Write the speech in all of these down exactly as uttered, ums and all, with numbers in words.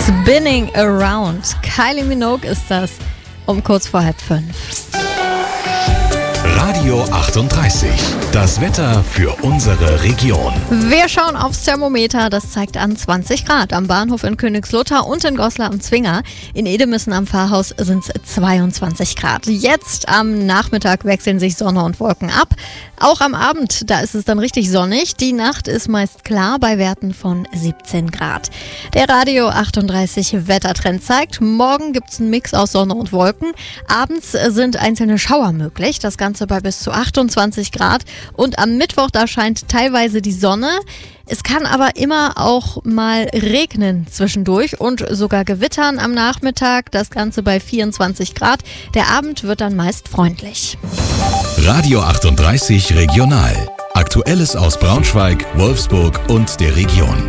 Spinning Around. Kylie Minogue ist das um kurz vor halb fünf. Radio achtunddreißig. Das Wetter für unsere Region. Wir schauen aufs Thermometer. Das zeigt an zwanzig Grad am Bahnhof in Königslutter und in Goslar am Zwinger. In Edemissen am Pfarrhaus sind es zweiundzwanzig Grad. Jetzt am Nachmittag wechseln sich Sonne und Wolken ab. Auch am Abend, da ist es dann richtig sonnig. Die Nacht ist meist klar bei Werten von siebzehn Grad. Der Radio achtunddreißig Wettertrend zeigt, morgen gibt es einen Mix aus Sonne und Wolken. Abends sind einzelne Schauer möglich. Das Ganze bei bis zu achtundzwanzig Grad. Und am Mittwoch, da scheint teilweise die Sonne. Es kann aber immer auch mal regnen zwischendurch und sogar gewittern am Nachmittag. Das Ganze bei vierundzwanzig Grad. Der Abend wird dann meist freundlich. Radio achtunddreißig Regional. Aktuelles aus Braunschweig, Wolfsburg und der Region.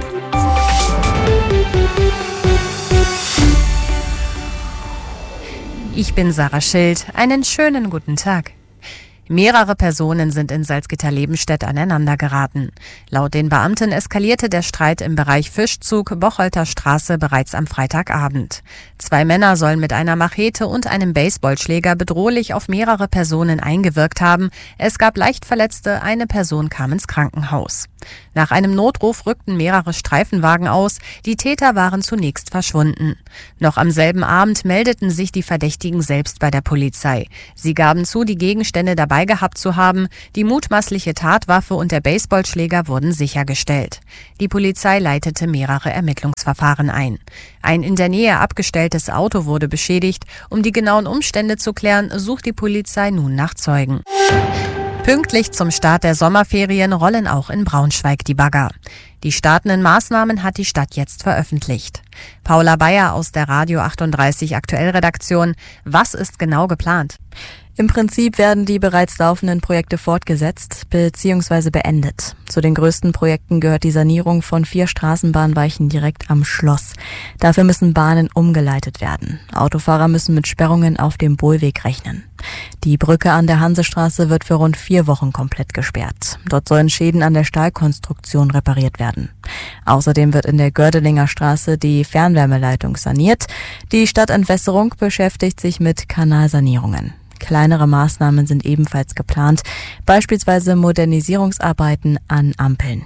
Ich bin Sarah Schild. Einen schönen guten Tag. Mehrere Personen sind in Salzgitter-Lebenstedt aneinander geraten. Laut den Beamten eskalierte der Streit im Bereich Fischzug Bocholter Straße bereits am Freitagabend. Zwei Männer sollen mit einer Machete und einem Baseballschläger bedrohlich auf mehrere Personen eingewirkt haben. Es gab leicht Verletzte, eine Person kam ins Krankenhaus. Nach einem Notruf rückten mehrere Streifenwagen aus. Die Täter waren zunächst verschwunden. Noch am selben Abend meldeten sich die Verdächtigen selbst bei der Polizei. Sie gaben zu, die Gegenstände dabei gehabt zu haben. Die mutmaßliche Tatwaffe und der Baseballschläger wurden sichergestellt. Die Polizei leitete mehrere Ermittlungsverfahren ein. Ein in der Nähe abgestelltes Auto wurde beschädigt. Um die genauen Umstände zu klären, sucht die Polizei nun nach Zeugen. Pünktlich zum Start der Sommerferien rollen auch in Braunschweig die Bagger. Die startenden Maßnahmen hat die Stadt jetzt veröffentlicht. Paula Bayer aus der Radio achtunddreißig Aktuellredaktion. Was ist genau geplant? Im Prinzip werden die bereits laufenden Projekte fortgesetzt bzw. beendet. Zu den größten Projekten gehört die Sanierung von vier Straßenbahnweichen direkt am Schloss. Dafür müssen Bahnen umgeleitet werden. Autofahrer müssen mit Sperrungen auf dem Bohlweg rechnen. Die Brücke an der Hansestraße wird für rund vier Wochen komplett gesperrt. Dort sollen Schäden an der Stahlkonstruktion repariert werden. Außerdem wird in der Gördelinger Straße die Fernwärmeleitung saniert. Die Stadtentwässerung beschäftigt sich mit Kanalsanierungen. Kleinere Maßnahmen sind ebenfalls geplant, beispielsweise Modernisierungsarbeiten an Ampeln.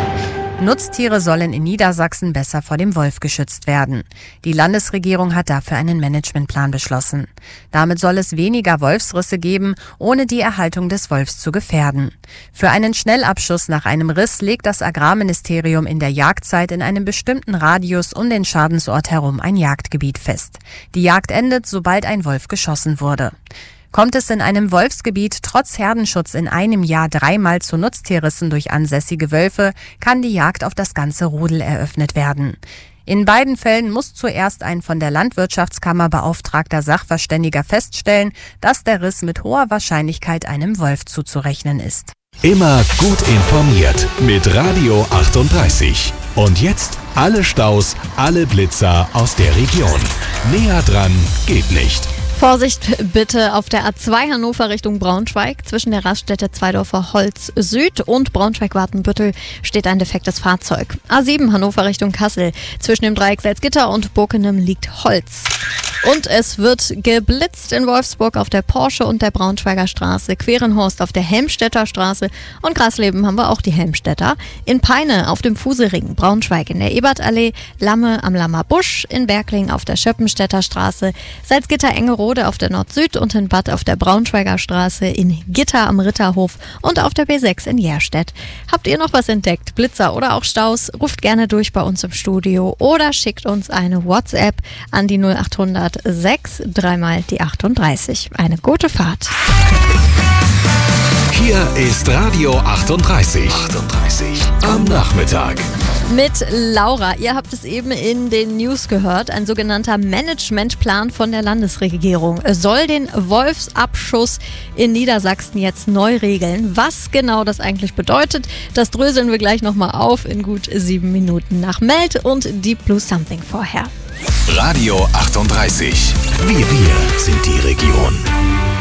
Nutztiere sollen in Niedersachsen besser vor dem Wolf geschützt werden. Die Landesregierung hat dafür einen Managementplan beschlossen. Damit soll es weniger Wolfsrisse geben, ohne die Erhaltung des Wolfs zu gefährden. Für einen Schnellabschuss nach einem Riss legt das Agrarministerium in der Jagdzeit in einem bestimmten Radius um den Schadensort herum ein Jagdgebiet fest. Die Jagd endet, sobald ein Wolf geschossen wurde. Kommt es in einem Wolfsgebiet trotz Herdenschutz in einem Jahr dreimal zu Nutztierrissen durch ansässige Wölfe, kann die Jagd auf das ganze Rudel eröffnet werden. In beiden Fällen muss zuerst ein von der Landwirtschaftskammer beauftragter Sachverständiger feststellen, dass der Riss mit hoher Wahrscheinlichkeit einem Wolf zuzurechnen ist. Immer gut informiert mit Radio achtunddreißig. Und jetzt alle Staus, alle Blitzer aus der Region. Näher dran geht nicht. Vorsicht bitte auf der A zwei Hannover Richtung Braunschweig. Zwischen der Raststätte Zweidorfer Holz Süd und Braunschweig-Watenbüttel steht ein defektes Fahrzeug. A sieben Hannover Richtung Kassel. Zwischen dem Dreieck Salzgitter und Burkenem liegt Holz. Und es wird geblitzt in Wolfsburg auf der Porsche und der Braunschweiger Straße, Querenhorst auf der Helmstedter Straße und Grasleben haben wir auch die Helmstedter. In Peine auf dem Fusering, Braunschweig in der Ebertallee, Lamme am Lammer Busch, in Bergling auf der Schöppenstädter Straße, Salzgitter-Engerode auf der Nord-Süd und in Bad auf der Braunschweiger Straße, in Gitter am Ritterhof und auf der B sechs in Järstedt. Habt ihr noch was entdeckt, Blitzer oder auch Staus? Ruft gerne durch bei uns im Studio oder schickt uns eine WhatsApp an die null achthundert sechs, dreimal die achtunddreißig. Eine gute Fahrt. Hier ist Radio achtunddreißig. achtunddreißig am Nachmittag. Mit Laura. Ihr habt es eben in den News gehört. Ein sogenannter Managementplan von der Landesregierung soll den Wolfsabschuss in Niedersachsen jetzt neu regeln. Was genau das eigentlich bedeutet, das dröseln wir gleich nochmal auf in gut sieben Minuten nach Meld und Deep Blue Something vorher. Radio achtunddreißig. Wir, wir sind die Region.